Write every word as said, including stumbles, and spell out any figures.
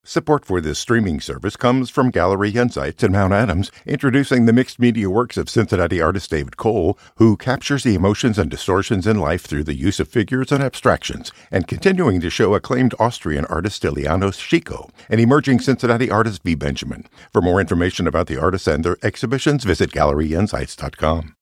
Support for this streaming service comes from Gallery Insights in Mount Adams, introducing the mixed media works of Cincinnati artist David Cole, who captures the emotions and distortions in life through the use of figures and abstractions, and continuing to show acclaimed Austrian artist Iliano Chico and emerging Cincinnati artist V. Benjamin. For more information about the artists and their exhibitions, visit gallery insights dot com.